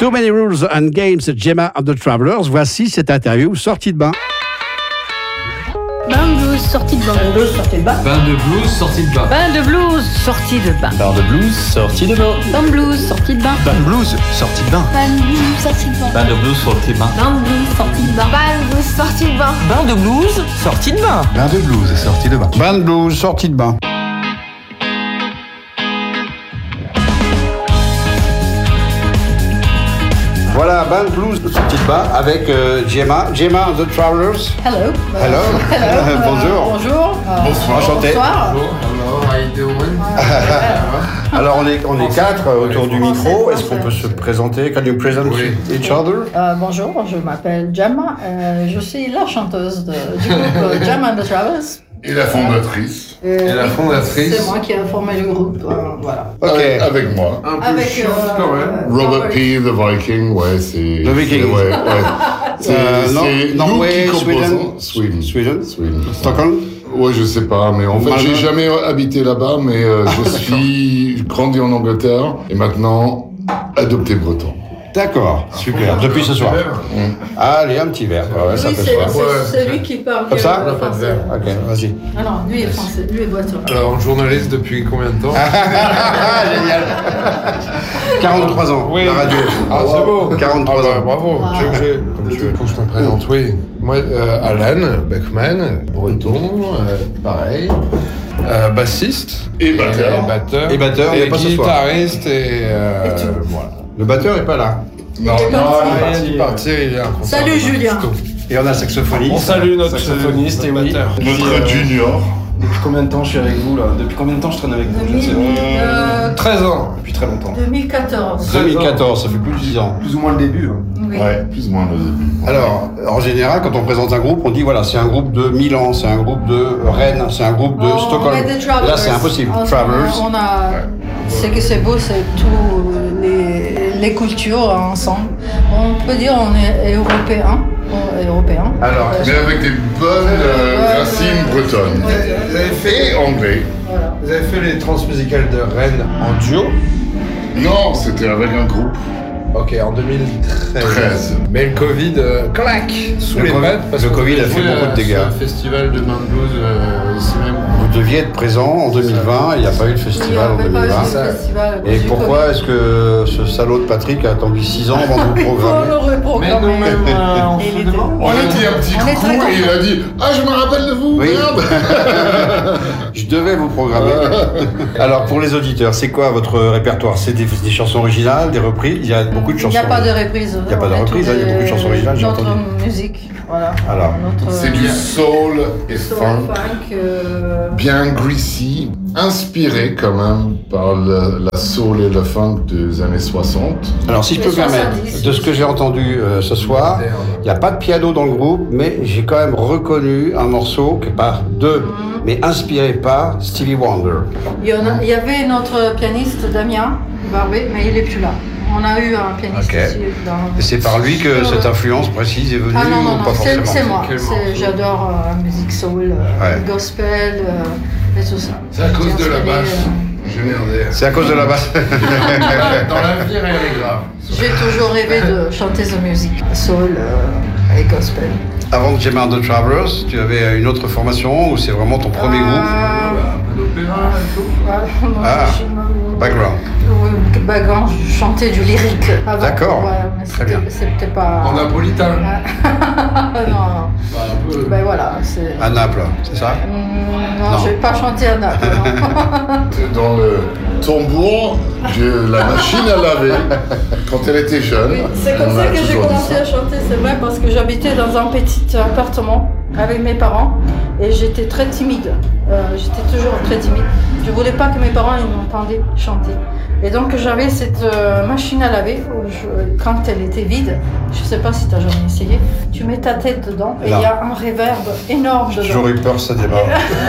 Too Many Rules and Games, Gemma and the Travelers. Voici cette interview sortie de bain. Bain de blues, sortie de bain. Bain de blues, sortie de bain. Bain de blues, sortie de bain. Bain de blues, sortie de bain. Bar de blues, sortie de bain. Bain de blues, sortie de bain. Bain de blues, sortie de bain. Bain de blues, sortie de bain. Bain de blues, sortie de bain. Bain de blues, sortie de bain. Bain de blues, sortie de bain. Bain de blues, sortie de bain. Bain de blues, sortie de bain. Bain de blues, sortie de bain. Voilà, Bain de blues, sortie de bain avec Gemma. Gemma and the Travelers. Hello. Hello. Bonjour. Bonjour. Enchanté. Bonsoir. Hello, how you doing? Alors on est quatre autour du micro. Est-ce qu'on peut se présenter? Can you present each other? Bonjour, je m'appelle Gemma. Je suis la chanteuse du groupe Gemma and the Travelers. Et la fondatrice. Et la fondatrice. C'est moi qui ai formé le groupe. Voilà. Ok. Avec moi. Un peu Avec chiant quand même. Robert P. The Viking, ouais, c'est... The Viking. Ouais, ouais. C'est nous Norway, qui composons. Sweden. Sweden. Stockholm. Ouais, je sais pas, mais en fait, Malmö. j'ai jamais habité là-bas, mais je suis grandi en Angleterre et maintenant adopté breton. D'accord, super. Depuis ce soir. Allez, un petit verre. Ouais, ça Oui, peut se faire. c'est lui qui parle. Comme ça? français. Ok, vas-y. Ah non, lui est français, lui est breton. Alors, journaliste depuis combien de temps? Génial. 43 ans, Oui. la radio. Ah, c'est beau. 43 ans. Bravo. Tu veux que faut que je te présente, oui. Moi, Alan Beckman, breton, pareil. Bassiste. Et batteur. Et batteur, mais pas ce soir. guitariste et voilà. Le batteur est pas là. Non, Il est parti, il est un concert. Salut, Julien. Et on a saxophoniste. On salue notre saxophoniste et oui. batteur. notre junior. Depuis combien de temps je suis avec vous là? Depuis combien de temps je traîne avec vous? Je ne sais pas. 13 ans. Depuis très longtemps. 2014. 2014, ça fait plus de 10 ans. Plus ou moins le début. Oui. Ouais, plus ou moins le début. Alors, en général, quand on présente un groupe, on dit voilà, c'est un groupe de Milan, c'est un groupe de Rennes, c'est un groupe de Stockholm. On met des Travelers. Là, c'est impossible. Travelers. Ce que c'est beau, c'est tous les cultures ensemble. On peut dire on est européen. Alors, Mais avec des bonnes racines bretonnes. Vous avez fait, Et anglais. Voilà. vous avez fait les transmusicales de Rennes en duo? Non, c'était avec un groupe. Ok, en 2013. 13. Mais le Covid, clac, sous Le les Covid- pattes. le Covid a fait beaucoup de dégâts. Un festival de main de blues ici même. vous deviez être présent en 2020, il n'y a pas eu de festival en 2020. Et pourquoi est-ce que ce salaud de Patrick a attendu 6 ans avant de vous programmer? Mais nous-mêmes, on Et se il était- demande. On a dit un petit on est très coucou et il a dit « Ah, je me rappelle de vous, Oui. merde !» Je devais vous programmer. Alors, pour les auditeurs, c'est quoi votre répertoire? C'est des chansons originales, des reprises? Il y a beaucoup de Il chansons. n'y a pas de reprise. Il y a pas de reprise, hein, il y a beaucoup de chansons originales, j'ai entendu. Notre musique, voilà. Alors, Notre C'est du soul et soul funk, funk. bien greasy, inspiré quand même par la soul et le funk des années 60. Alors, si je peux me permettre, 70. de ce que j'ai entendu ce soir, il n'y a pas de piano dans le groupe, mais j'ai quand même reconnu un morceau qui n'est pas mais inspiré par Stevie Wonder. Il y avait notre pianiste Damien Barbet, mais il n'est plus là. On a eu un pianiste Ok. ici dans... Et c'est par lui que cette influence précise est venue Ah non, non, ou non, pas forcément? c'est moi. Quel morceau? J'adore la musique soul, Ouais. le gospel et tout ça. C'est à cause J'ai de la inspiré, basse. J'ai merdé. C'est à cause de la basse. Dans l'avenir, elle est grave. J'ai toujours rêvé de chanter de musique soul et gospel. Avant Gemma and the Travelers, tu avais une autre formation ou c'est vraiment ton premier groupe? Un peu d'opéra et tout. Ah, background. Oui, background, je chantais du lyrique. avant. D'accord. Ouais, mais Très bien. C'était pas... En napolitain. non, Bah, un peu. ben voilà, c'est... À Naples, c'est ça? Non, Non. je vais pas chanter à Naples. non. Dans le tambour de la machine à laver, quand elle était jeune. Oui, c'est comme on ça a que j'ai toujours dit commencé ça. à chanter, c'est vrai, parce que j'habitais dans un petit appartement avec mes parents et j'étais très timide. J'étais toujours très timide. Je voulais pas que mes parents ils m'entendaient chanter. Et donc j'avais cette machine à laver où quand elle était vide, je sais pas si tu as jamais essayé, tu mets ta tête dedans et il y a un reverb énorme dedans. J'aurais eu peur que ça démarre.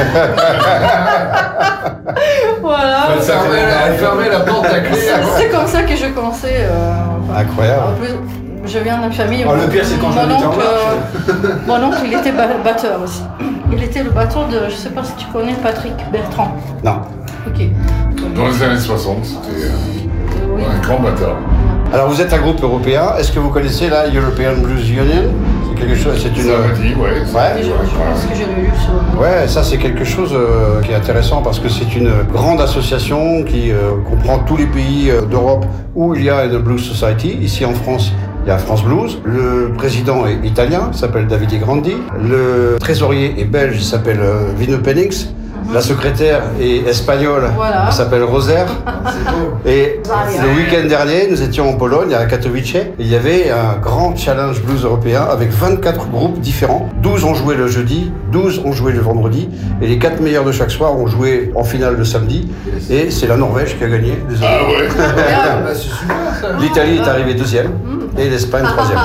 Voilà. Elle fermait la porte à clé. C'est comme ça que je commençais. Incroyable. En plus, je viens d'une famille. Oh, le pire, c'est quand mon j'habitais en oncle, marche. mon oncle, il était batteur aussi. Il était le batteur de, je sais pas si tu connais Patrick Bertrand. Non. Ok. Dans les années 60, c'était Oui. un grand batteur. Alors vous êtes un groupe européen, est-ce que vous connaissez la European Blues Union? C'est quelque chose, c'est une... Ça me dit, ouais. Je pense que je l'ai lu sur... Ouais, ça c'est quelque chose qui est intéressant parce que c'est une grande association qui comprend tous les pays d'Europe où il y a une Blues Society. Ici en France, il y a France Blues. Le président est italien, il s'appelle Davide Grandi. Le trésorier est belge, il s'appelle Vino Pennings. La secrétaire est espagnole, Voilà. elle s'appelle Rosaire. Et le week-end dernier, nous étions en Pologne, à Katowice. Et il y avait un grand challenge blues européen avec 24 groupes différents. 12 ont joué le jeudi, 12 ont joué le vendredi. Et les 4 meilleurs de chaque soir ont joué en finale le samedi. Et c'est la Norvège qui a gagné. Désolé. Ah ouais. C'est super ça. L'Italie est arrivée deuxième et l'Espagne troisième.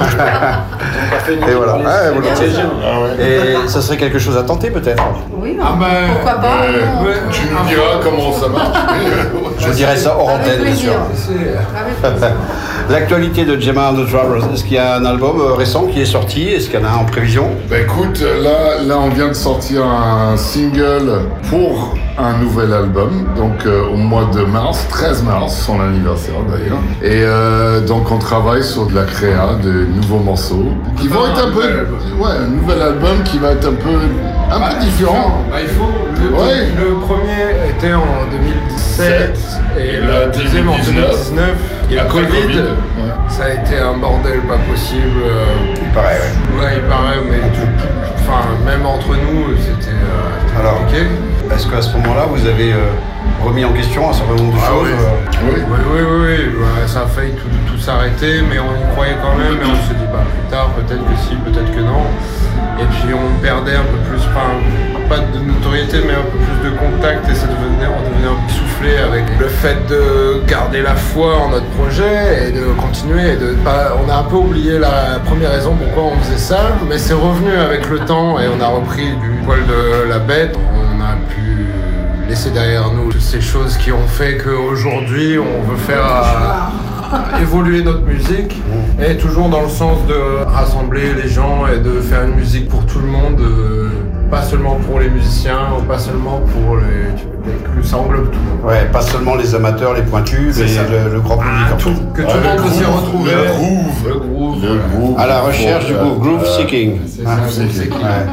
Et voilà. Ouais, volontiers. Et ça serait quelque chose à tenter peut-être. Oui, Ah ben, pourquoi pas. non. Tu nous diras comment ça marche. Je vous dirai ça hors Avec antenne, bien sûr. plaisir. Avec plaisir. L'actualité de Gemma and the Drummers, est-ce qu'il y a un album récent qui est sorti? Est-ce qu'il y en a un en prévision? Écoute, là on vient de sortir un single pour un nouvel album, donc au mois de mars, 13 mars, son anniversaire d'ailleurs. Et donc on travaille sur de la créa, de nouveaux morceaux qui vont être un peu... Ouais, un nouvel album qui va être un peu différent. Il faut. Le premier était en 2017 et le deuxième en 2019. Et Après le Covid, ouais. ça a été un bordel pas possible. Il paraît, ouais. Ouais, il paraît, mais même entre nous, c'était Alors, compliqué. est-ce qu'à ce moment-là, vous avez remis en question un certain nombre de choses Oui. Oui. Ouais, ça a failli tout s'arrêter, mais on y croyait quand même, et on se dit plus tard, peut-être que si, peut-être que non. Et puis on perdait un peu plus, pas de notoriété, mais un peu plus de contact, et on devenait un peu soufflé avec le fait de garder la foi en notre projet et de continuer. On a un peu oublié la première raison pourquoi on faisait ça, mais c'est revenu avec le temps et on a repris du poil de la bête. On a pu laisser derrière nous toutes ces choses qui ont fait qu'aujourd'hui on veut faire évoluer notre musique, et toujours dans le sens de rassembler les gens et de faire une musique pour tout le monde, pas seulement pour les musiciens ou pas seulement pour les... Ça englobe tout. Ouais, pas seulement les amateurs, les pointus, mais le grand public en fait. Que tout le monde puisse s'y retrouver. Le groove. À la recherche du groove seeking. Groove seeking.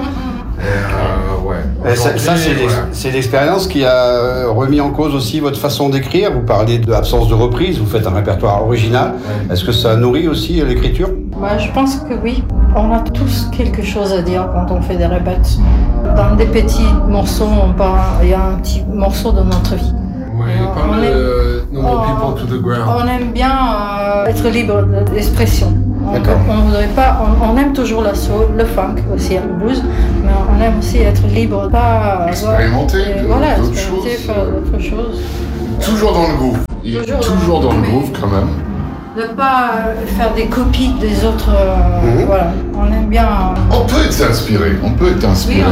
Et ça, c'est l'expérience qui a remis en cause aussi votre façon d'écrire. Vous parlez de l'absence de reprise, vous faites un répertoire original. Est-ce que ça nourrit aussi l'écriture? Je pense que oui. On a tous quelque chose à dire quand on fait des répètes. Dans des petits morceaux, il y a un petit morceau de notre vie. Oui, comme No More People to the Ground. On aime bien être libre d'expression. D'accord. On aime toujours la soul, le funk aussi, le blues, mais on aime aussi être libre, pas expérimenter d'autres expérimenter, choses. faire d'autres choses. Toujours dans le groove. Toujours dans le groove quand même. De pas faire des copies des autres. Voilà, on aime bien. On peut être inspiré. Oui,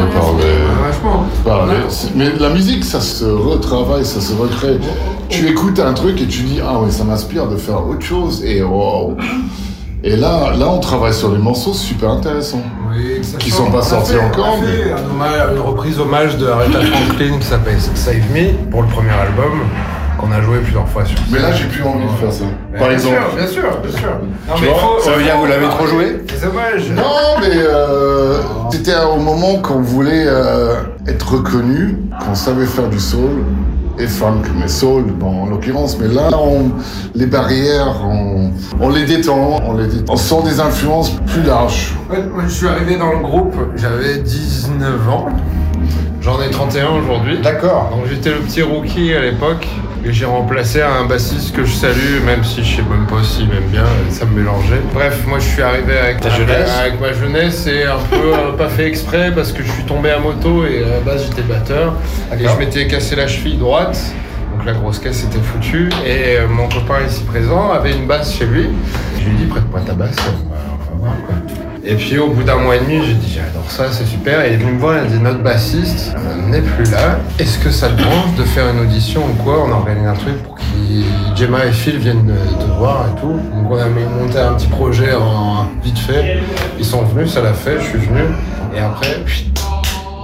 par les. Mais la musique, ça se retravaille, ça se recrée. Tu écoutes un truc et tu dis ah ouais, ça m'inspire de faire autre chose et wow. Et là, on travaille sur des morceaux super intéressants. Oui, qui sont pas sortis encore. On a fait une reprise hommage de Aretha Franklin qui s'appelle Save Me pour le premier album qu'on a joué plusieurs fois sur scène. Mais là, j'ai plus envie de faire ça. Par exemple. Bien sûr. Non, Tu mais vois, Ça veut dire que vous l'avez trop joué? C'est dommage. Non, mais c'était au moment qu'on voulait être reconnu, qu'on savait faire du soul et funk, mais soul en l'occurrence. Mais là, les barrières, on les détend, on sent des influences plus larges. Ouais, moi, je suis arrivé dans le groupe, j'avais 19 ans. J'en ai 31 aujourd'hui. D'accord. Donc j'étais le petit rookie à l'époque. Et j'ai remplacé un bassiste que je salue, même si je sais même pas s'il m'aime bien, ça me mélangeait. Bref, moi je suis arrivé avec ma jeunesse et un peu pas fait exprès parce que je suis tombé à moto et à la base j'étais batteur. Et je m'étais cassé la cheville droite, donc la grosse caisse était foutue. Et mon copain ici présent avait une basse chez lui. Je lui ai dit prête-moi ta basse, on va voir quoi. Et puis au bout d'un mois et demi, j'ai dit j'adore ça, c'est super. Et il est venu me voir, il a dit notre bassiste n'est plus là. Est-ce que ça te branche de faire une audition ou quoi? On organise un truc pour que Gemma et Phil viennent te voir et tout. Donc on a monté un petit projet vite fait. Ils sont venus, ça l'a fait, je suis venu. Et après,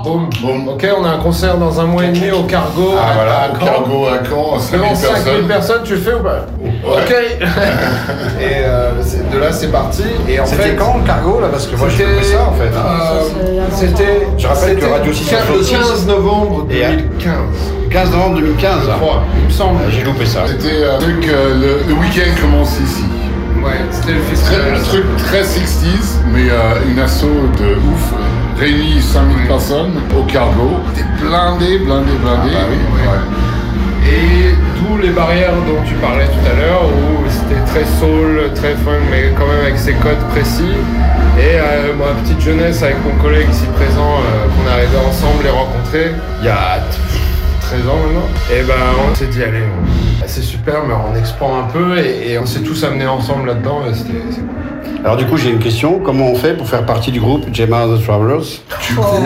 Boum. Boum. Ok, on a un concert dans un mois et demi au Cargo. Ah voilà, à au Caen. Cargo à Caen, 5000 Devant 5000 personnes. personnes, tu le fais ou pas? Ok. Et de là, c'est parti. Et en C'était fait, quand le cargo là? Parce que moi j'ai c'était fait ça en fait. c'était. Je rappelle que c'était Radio 6 le 15 novembre Et, 2015. 15 novembre 2015. Je crois, il me semble. J'ai loupé ça. C'était avec le week-end commence ici. Ouais, c'était le Un festival. truc très 60s, mais une asso de ouf. Réunis 5000 personnes au Cargo. C'était blindé. Ah bah oui, Ouais. Et d'où les barrières dont tu parlais tout à l'heure, où c'était très soul, très funk, mais quand même avec ses codes précis. Et ma petite jeunesse avec mon collègue ici présent, qu'on est arrivé ensemble les rencontrer, il y a 13 ans maintenant. Et ben on s'est dit allez, c'est super, mais on expand un peu et on s'est tous amenés ensemble là-dedans. Et c'est cool. Alors du coup j'ai une question, comment on fait pour faire partie du groupe Gemma the Travelers? Tu grooves.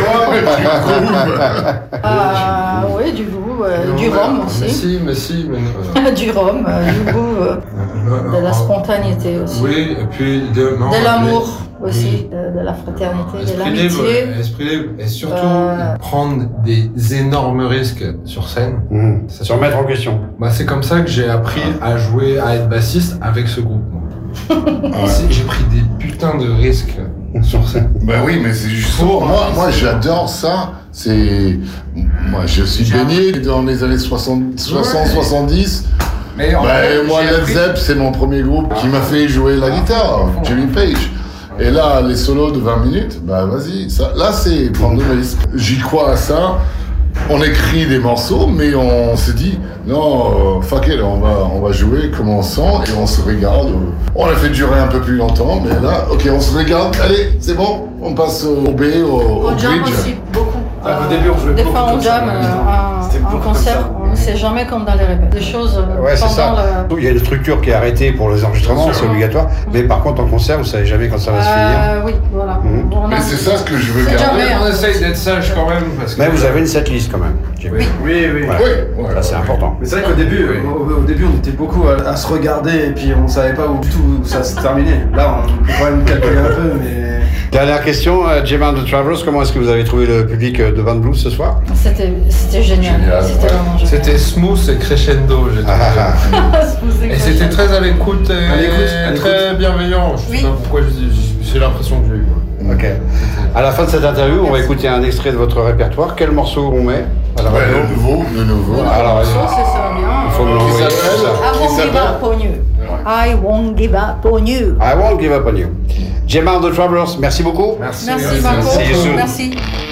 Oui, du goût, du rhum aussi. Mais si, mais non. Du rhum, du goût, de la spontanéité aussi. Oui, et puis De l'amour aussi, de la fraternité, de l'amitié. Esprit libre et surtout prendre des énormes risques sur scène. Se remettre en question. Bah, c'est comme ça que j'ai appris à jouer, à être bassiste avec ce groupe. moi. J'ai pris des putains de risques sur scène. Ben oui, mais c'est juste moi j'adore ça. Moi je suis baigné dans les années 60-70. Mais en fait, moi j'ai Led appris- Zepp c'est mon premier groupe qui m'a fait jouer la guitare, Jimmy Page. Et là les solos de 20 minutes, bah vas-y, là c'est prendre des risques. J'y crois à ça. On écrit des morceaux, mais on se dit non, fuck it, on va jouer comme on sent et on se regarde. On a fait durer un peu plus longtemps, mais là, ok, on se regarde. Allez, c'est bon, on passe au B, au Au jam bridge. aussi, beaucoup. Au début, on jouait Des beaucoup fois, on comme ça, jam ouais. C'était en beaucoup comme concert, ça. on ne sait jamais comme dans les répètes. Des choses Ouais, c'est ça. pendant Il y a une structure qui est arrêtée pour les enregistrements, c'est obligatoire. Mais par contre, en concert, vous savez jamais quand ça va se finir. Oui, voilà. Mhm. On a- Mais c'est ça ce que je veux C'est garder. jamais- On essaye d'être sage quand même. Parce que Mais vous avez une setlist quand même. Oui. Voilà. Oui, Là, c'est important. Mais c'est vrai qu'au début, au début, on était beaucoup à se regarder et puis on savait pas où tout ça se terminait. Là, on peut quand même calculer un peu, mais. Dernière question, Gemma the Travelers, comment est-ce que vous avez trouvé le public de Van Blues ce soir? C'était génial. Génial, C'était ouais. vraiment génial. C'était smooth et crescendo, j'ai trouvé. Et c'était très à l'écoute et À l'écoute. très bienveillant. Je sais Oui. pas pourquoi j'ai l'impression que j'ai eu. quoi. Ok. À la fin de cette interview, on va écouter un extrait de votre répertoire. Quel morceau on met à la Ouais, radio? le nouveau. Alors, Ça, c'est ça, bien. il faut me l'envoyer. Qui s'appelle I won't give up on you. I won't give up on you. I won't give up on you. Gemma the Travelers, merci beaucoup. Merci Marco. See you soon. Merci.